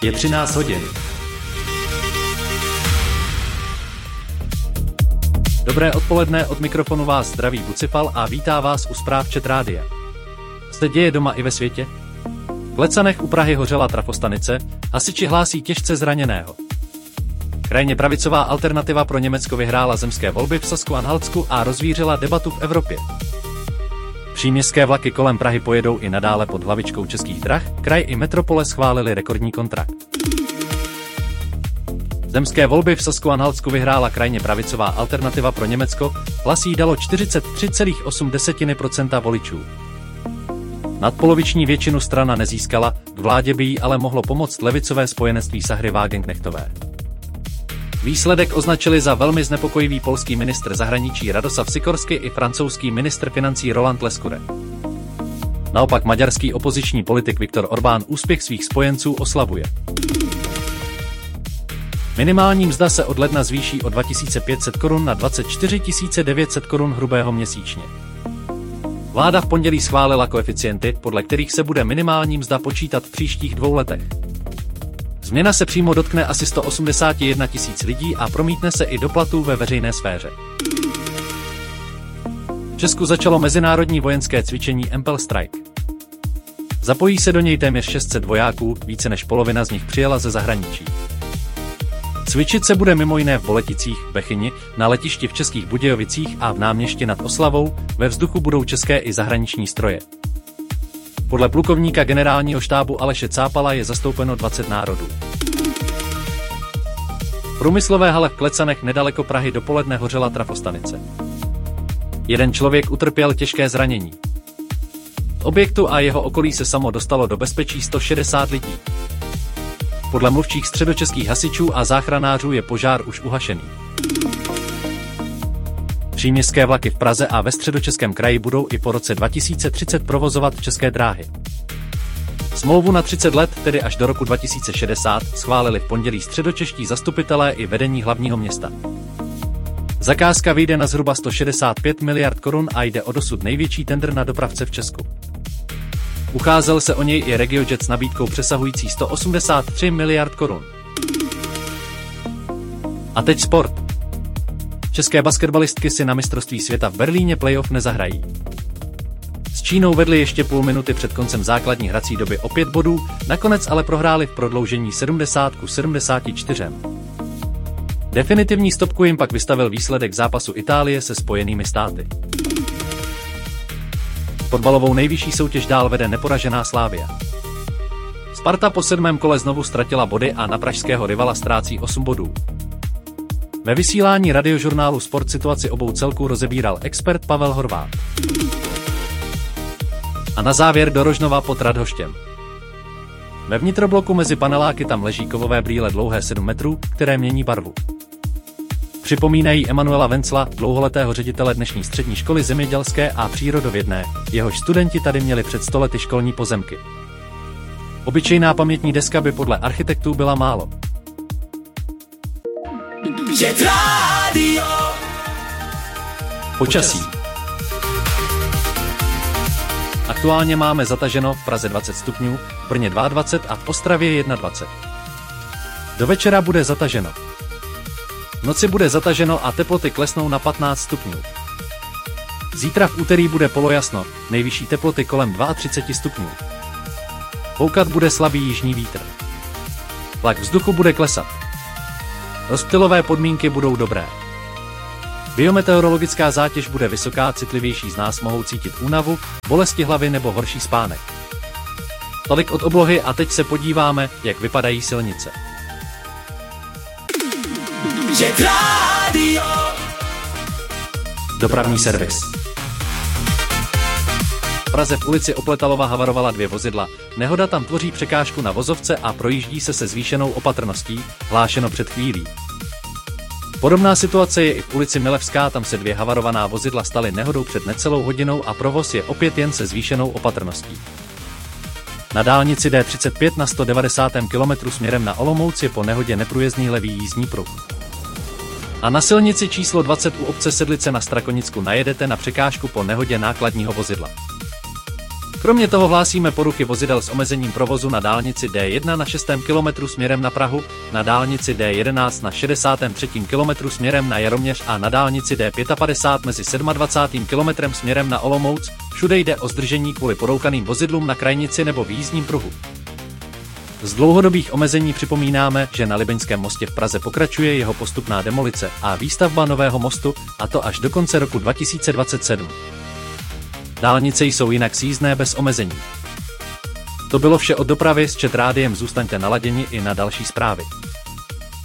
Je 13 hodin. Dobré odpoledne, od mikrofonu vás zdraví Bucifal a vítá vás u zpráv ČT Rádia. Se děje doma i ve světě? V Klecanech u Prahy hořela trafostanice, hasiči hlásí těžce zraněného. Krajně pravicová alternativa pro Německo vyhrála zemské volby v Sasku-Anhaltsku a rozvířila debatu v Evropě. Příměstské vlaky kolem Prahy pojedou i nadále pod hlavičkou Českých drah, kraj i metropole schválili rekordní kontrakt. Zemské volby v Sasku-Anhaltsku vyhrála krajně pravicová alternativa pro Německo, hlasy dalo 43,8% voličů. Nadpoloviční většinu strana nezískala, k vládě by jí ale mohlo pomoct levicové spojenectví Sahry Wagenknechtové. Výsledek označili za velmi znepokojivý polský ministr zahraničí Radoslav Sikorsky i francouzský ministr financí Roland Lescure. Naopak maďarský opoziční politik Viktor Orbán úspěch svých spojenců oslavuje. Minimální mzda se od ledna zvýší o 2500 korun na 24 900 korun hrubého měsíčně. Vláda v pondělí schválila koeficienty, podle kterých se bude minimální mzda počítat v příštích 2 letech. Změna se přímo dotkne asi 181 000 lidí a promítne se i do platů ve veřejné sféře. V Česku začalo mezinárodní vojenské cvičení Empel Strike. Zapojí se do něj téměř 600 vojáků, více než polovina z nich přijela ze zahraničí. Cvičit se bude mimo jiné v Boleticích, Bechyni, na letišti v Českých Budějovicích a v Náměšti nad Oslavou, ve vzduchu budou české i zahraniční stroje. Podle plukovníka generálního štábu Aleše Cápala je zastoupeno 20 národů. V průmyslové hale v Klecanech nedaleko Prahy dopoledne hořela trafostanice. Jeden člověk utrpěl těžké zranění. Z objektu a jeho okolí se samo dostalo do bezpečí 160 lidí. Podle mluvčích středočeských hasičů a záchranářů je požár už uhašený. Příměstské vlaky v Praze a ve Středočeském kraji budou i po roce 2030 provozovat České dráhy. Smlouvu na 30 let, tedy až do roku 2060, schválili v pondělí středočeští zastupitelé i vedení hlavního města. Zakázka vyjde na zhruba 165 miliard korun a jde o dosud největší tendr na dopravce v Česku. Ucházel se o něj i RegioJet s nabídkou přesahující 183 miliard korun. A teď sport. České basketbalistky si na mistrovství světa v Berlíně playoff nezahrají. S Čínou vedli ještě půl minuty před koncem základní hrací doby o 5 bodů, nakonec ale prohráli v prodloužení 70-74. Definitivní stopku jim pak vystavil výsledek zápasu Itálie se Spojenými státy. Fotbalovou nejvyšší soutěž dál vede neporažená Slavia. Sparta po 7. kole znovu ztratila body a na pražského rivala ztrácí 8 bodů. Ve vysílání radiožurnálu Sport situaci obou celků rozebíral expert Pavel Horváth. A na závěr do Rožnova pod Radhoštěm. Ve vnitrobloku mezi paneláky tam leží kovové brýle dlouhé 7 metrů, které mění barvu. Připomínají Emanuela Vencla, dlouholetého ředitele dnešní střední školy zemědělské a přírodovědné, jehož studenti tady měli před 100 lety školní pozemky. Obyčejná pamětní deska by podle architektů byla málo. Počasí. Aktuálně máme zataženo v Praze 20 stupňů, v Brně 22 a v Ostravě 21. Do večera bude zataženo. V noci bude zataženo a teploty klesnou na 15 stupňů. Zítra v úterý bude polojasno, nejvyšší teploty kolem 32 stupňů. Foukat bude slabý jižní vítr. Tlak vzduchu bude klesat. Rozptylové podmínky budou dobré. Biometeorologická zátěž bude vysoká, citlivější z nás mohou cítit únavu, bolesti hlavy nebo horší spánek. Tolik od oblohy a teď se podíváme, jak vypadají silnice. Dopravní servis. V Praze v ulici Opletalova havarovala 2 vozidla. Nehoda tam tvoří překážku na vozovce a projíždí se zvýšenou opatrností, hlášeno před chvílí. Podobná situace je i v ulici Milevská, tam se 2 havarovaná vozidla staly nehodou před necelou hodinou a provoz je opět jen se zvýšenou opatrností. Na dálnici D35 na 190. kilometru směrem na Olomouc je po nehodě neprůjezdný levý jízdní pruh. A na silnici číslo 20 u obce Sedlice na Strakonicku najedete na překážku po nehodě nákladního vozidla. Kromě toho hlásíme poruchy vozidel s omezením provozu na dálnici D1 na 6. kilometru směrem na Prahu, na dálnici D11 na 63. kilometru směrem na Jaroměř a na dálnici D55 mezi 27. kilometrem směrem na Olomouc. Všude jde o zdržení kvůli porouchaným vozidlům na krajnici nebo výjízdním pruhu. Z dlouhodobých omezení připomínáme, že na Libeňském mostě v Praze pokračuje jeho postupná demolice a výstavba nového mostu, a to až do konce roku 2027. Dálnice jsou jinak sjízdné bez omezení. To bylo vše od dopravy s Chat Rádiem, zůstaňte naladěni i na další zprávy.